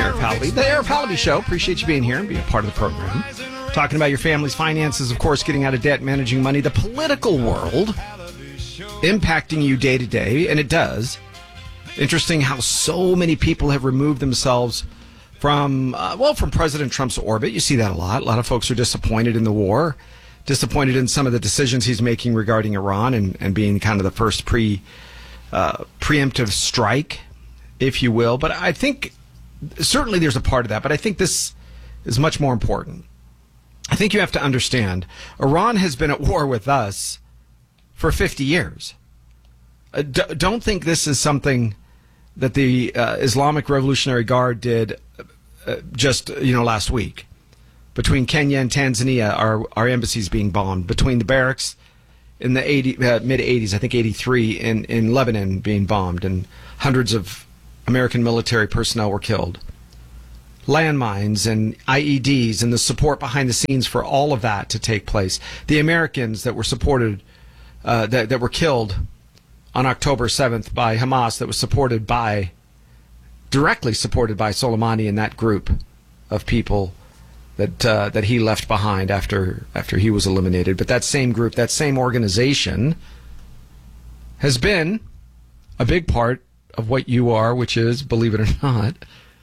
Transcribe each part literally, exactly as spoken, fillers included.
Eric Pallaby. The Eric Pallaby Show. Appreciate you being here and being a part of the program. Talking about your family's finances, of course, getting out of debt, managing money, the political world impacting you day to day, and it does. Interesting how so many people have removed themselves from, uh, well, from President Trump's orbit. You see that a lot. A lot of folks are disappointed in the war, disappointed in some of the decisions he's making regarding Iran and, and being kind of the first pre uh, preemptive strike, if you will. But I think certainly there's a part of that, but I think this is much more important. I think you have to understand, Iran has been at war with us for fifty years. Uh, d- don't think this is something that the uh, Islamic Revolutionary Guard did uh, just, you know, last week. Between Kenya and Tanzania, our, our embassies being bombed. Between the barracks in the eighty, uh, mid-eighties, I think eighty-three, in, in Lebanon being bombed, and hundreds of American military personnel were killed. Landmines and I E Ds and the support behind the scenes for all of that to take place. The Americans that were supported, uh, that, that were killed on October seventh by Hamas, that was supported by, directly supported by Soleimani and that group of people that uh, that he left behind after after he was eliminated. But that same group, that same organization, has been a big part of what you are, which is, believe it or not,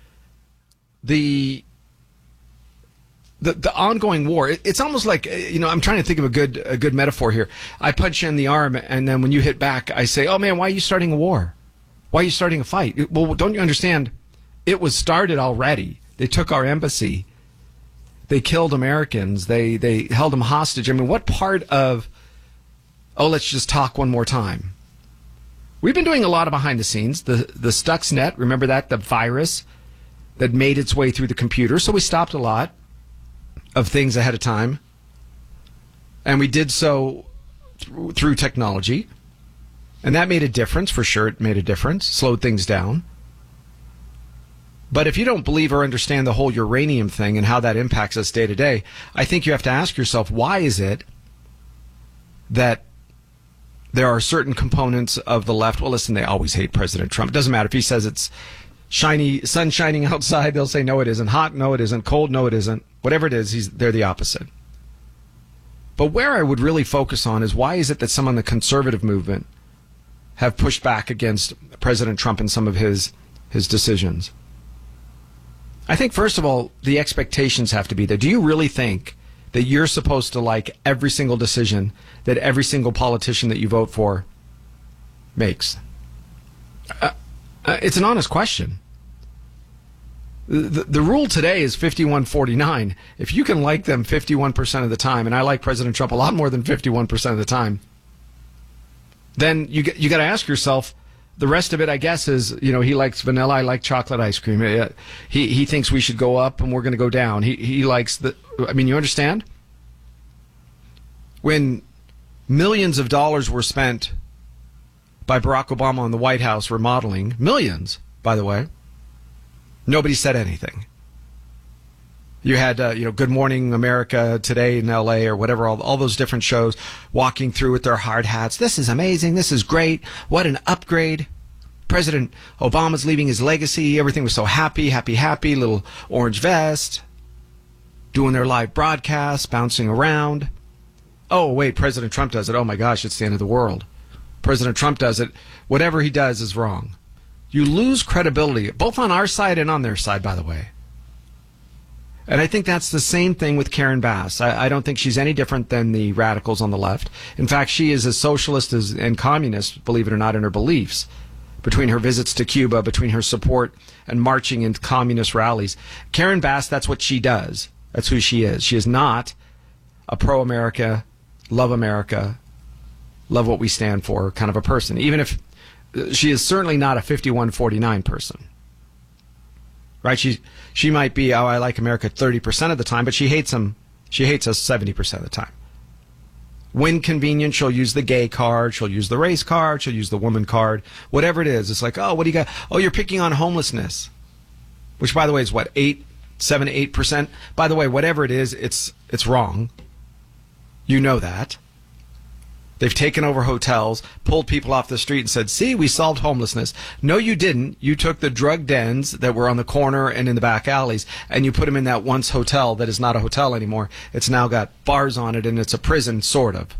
the the the ongoing war. It, it's almost like, you know, I'm trying to think of a good a good metaphor here. I punch you in the arm, and then when you hit back, I say, "Oh man, why are you starting a war? Why are you starting a fight?" Well, don't you understand? It was started already. They took our embassy. They killed Americans. They they held them hostage. I mean, what part of, oh, let's just talk one more time? We've been doing a lot of behind the scenes. The the Stuxnet, remember that? The virus that made its way through the computer. So we stopped a lot of things ahead of time. And we did so th- through technology. And that made a difference, for sure. It made a difference, slowed things down. But if you don't believe or understand the whole uranium thing and how that impacts us day to day, I think you have to ask yourself, why is it that there are certain components of the left? Well, listen, they always hate President Trump. It doesn't matter if he says it's shiny, sun shining outside, they'll say, no, it isn't. Hot, no, it isn't. Cold, no, it isn't. Whatever it is, he's, they're the opposite. But where I would really focus on is, why is it that some in the conservative movement have pushed back against President Trump and some of his his decisions? I think, first of all, the expectations have to be there. Do you really think that you're supposed to like every single decision that every single politician that you vote for makes? Uh, uh, it's an honest question. The, the rule today is fifty-one forty-nine. If you can like them fifty-one percent of the time, and I like President Trump a lot more than fifty-one percent of the time, then you you got to ask yourself, the rest of it, I guess, is, you know, he likes vanilla, I like chocolate ice cream. He he thinks we should go up and we're going to go down. He he likes the, I mean, you understand? When millions of dollars were spent by Barack Obama on the White House remodeling, millions, by the way, nobody said anything. You had, uh, you know, Good Morning America today in L A or whatever, all, all those different shows walking through with their hard hats. This is amazing. This is great. What an upgrade. President Obama's leaving his legacy. Everything was so happy, happy, happy. Little orange vest. Doing their live broadcasts, bouncing around. Oh, wait, President Trump does it. Oh, my gosh, it's the end of the world. President Trump does it. Whatever he does is wrong. You lose credibility, both on our side and on their side, by the way. And I think that's the same thing with Karen Bass. I, I don't think she's any different than the radicals on the left. In fact, she is as socialist as, and communist, believe it or not, in her beliefs. Between her visits to Cuba, between her support and marching in communist rallies. Karen Bass, that's what she does. That's who she is. She is not a pro-America, love America, love what we stand for kind of a person. Even if she is certainly not a fifty-one forty-nine person. Right? She she might be, oh, I like America thirty percent of the time, but she hates them. She hates us seventy percent of the time. When convenient, she'll use the gay card, she'll use the race card, she'll use the woman card, whatever it is. It's like, oh, what do you got? Oh, you're picking on homelessness, which, by the way, is what, eight, seven, eight percent. By the way, whatever it is, it's it's wrong. You know that. They've taken over hotels, pulled people off the street and said, see, we solved homelessness. No, you didn't. You took the drug dens that were on the corner and in the back alleys, and you put them in that once hotel that is not a hotel anymore. It's now got bars on it, and it's a prison, sort of.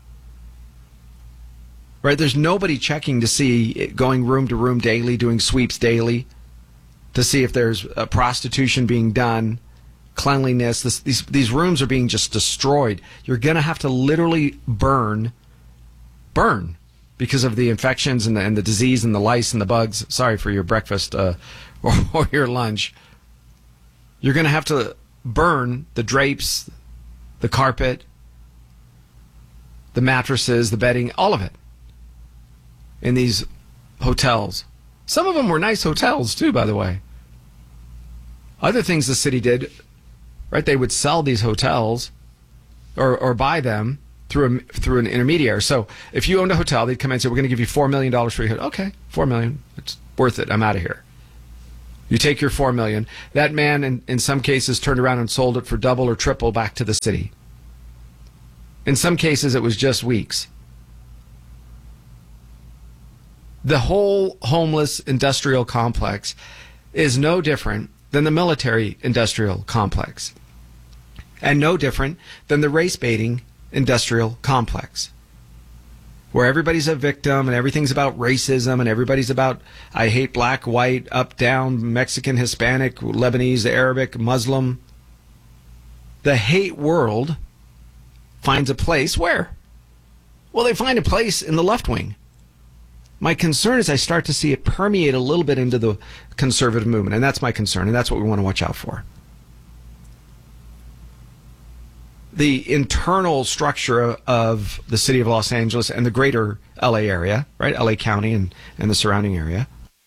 Right? There's nobody checking to see, going room to room daily, doing sweeps daily, to see if there's a prostitution being done, cleanliness. This, these, these rooms are being just destroyed. You're going to have to literally burn burn because of the infections and the, and the disease and the lice and the bugs. Sorry for your breakfast uh, or, or your lunch. You're going to have to burn the drapes, the carpet, the mattresses, the bedding, all of it in these hotels. Some of them were nice hotels too, by the way. Other things the city did, right? They would sell these hotels or, or buy them through a, through an intermediary. So if you owned a hotel, they'd come in and say, we're going to give you four million dollars for your hotel. Okay, four million dollars. It's worth it. I'm out of here. You take your four million dollars. That man, in, in some cases, turned around and sold it for double or triple back to the city. In some cases, it was just weeks. The whole homeless industrial complex is no different than the military industrial complex, and no different than the race baiting industrial complex, where everybody's a victim and everything's about racism and everybody's about, I hate black, white, up, down, Mexican, Hispanic, Lebanese, Arabic, Muslim. The hate world finds a place where? Well, they find a place in the left wing. My concern is I start to see it permeate a little bit into the conservative movement, and that's my concern, and that's what we want to watch out for. The internal structure of the city of Los Angeles and the greater L A area, right, L A County and, and the surrounding area,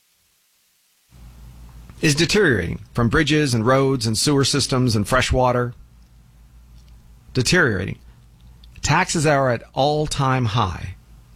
is deteriorating from bridges and roads and sewer systems and fresh water. Deteriorating. Taxes are at all-time high.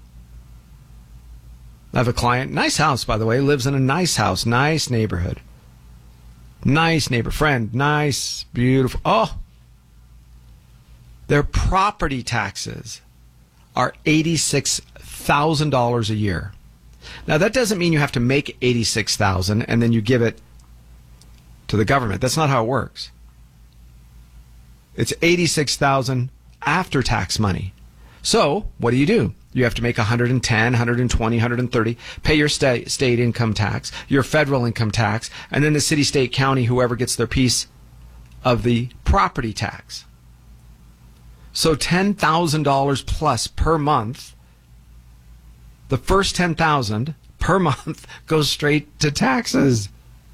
I have a client, nice house, by the way, lives in a nice house, nice neighborhood. Nice neighbor, friend, nice, beautiful. Oh, their property taxes are eighty-six thousand dollars a year. Now, that doesn't mean you have to make eighty-six thousand dollars and then you give it to the government. That's not how it works. It's eighty-six thousand dollars after tax money. So, what do you do? You have to make one hundred ten, one hundred twenty, one hundred thirty, pay your state, state income tax, your federal income tax, and then the city, state, county, whoever gets their piece of the property tax. So ten thousand dollars plus per month, the first ten thousand dollars per month goes straight to taxes.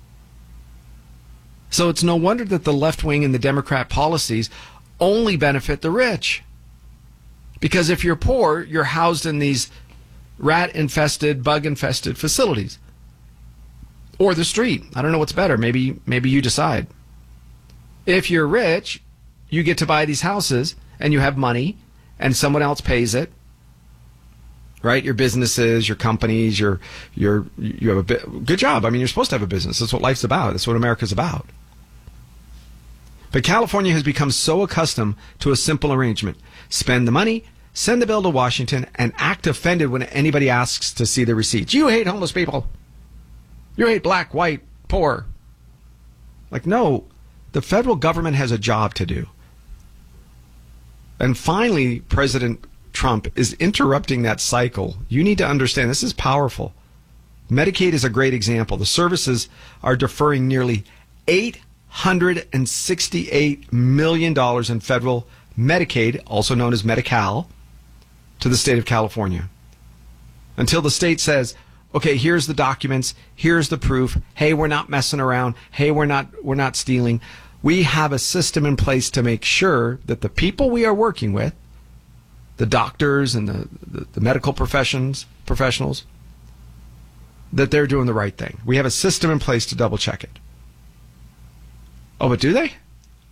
So it's no wonder that the left wing and the Democrat policies only benefit the rich. Because if you're poor, you're housed in these rat-infested, bug-infested facilities. Or the street. I don't know what's better. Maybe, maybe you decide. If you're rich, you get to buy these houses and you have money and someone else pays it. Right? Your businesses, your companies, your, your, you have a bit, good job. I mean, you're supposed to have a business. That's what life's about. That's what America's about. But California has become so accustomed to a simple arrangement. Spend the money, send the bill to Washington, and act offended when anybody asks to see the receipts. You hate homeless people. You hate black, white, poor. Like, no, the federal government has a job to do. And finally, President Trump is interrupting that cycle. You need to understand, this is powerful. Medicaid is a great example. The services are deferring nearly eight hundred sixty-eight million dollars in federal Medicaid, also known as Medi-Cal, to the state of California. Until the state says, okay, here's the documents, here's the proof, hey, we're not messing around, hey, we're not we're not stealing. We have a system in place to make sure that the people we are working with, the doctors and the, the, the medical professions, professionals, that they're doing the right thing. We have a system in place to double check it. Oh, but do they?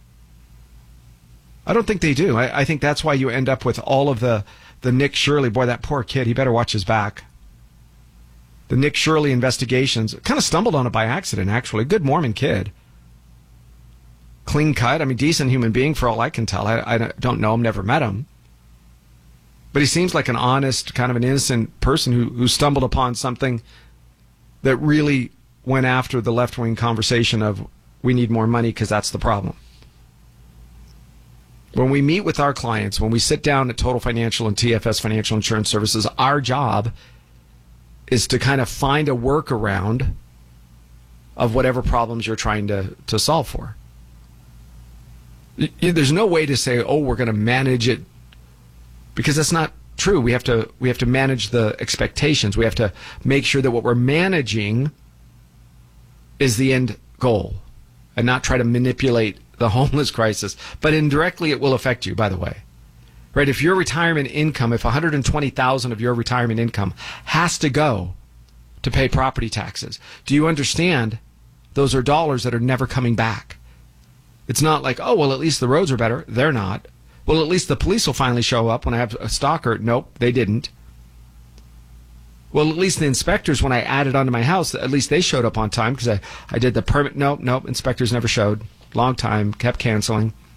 I don't think they do. I, I think that's why you end up with all of the, the Nick Shirley. Boy, that poor kid, he better watch his back. The Nick Shirley investigations, kind of stumbled on it by accident, actually. Good Mormon kid. Clean cut. I mean, decent human being for all I can tell. I, I don't know him, never met him. But he seems like an honest, kind of an innocent person who, who stumbled upon something that really went after the left-wing conversation of we need more money because that's the problem. When we meet with our clients, when we sit down at Total Financial and T F S Financial Insurance Services, our job is to kind of find a workaround of whatever problems you're trying to, to solve for. There's no way to say, oh, we're going to manage it, because that's not true. We have to we have to manage the expectations. We have to make sure that what we're managing is the end goal and not try to manipulate the homeless crisis. But indirectly, it will affect you, by the way. Right? If your retirement income, if one hundred twenty thousand dollars of your retirement income has to go to pay property taxes, do you understand those are dollars that are never coming back? It's not like, oh, well, at least the roads are better. They're not. Well, at least the police will finally show up when I have a stalker. Nope, they didn't. Well, at least the inspectors, when I added onto my house, at least they showed up on time because I, I did the permit. Nope, nope, inspectors never showed. Long time, kept canceling.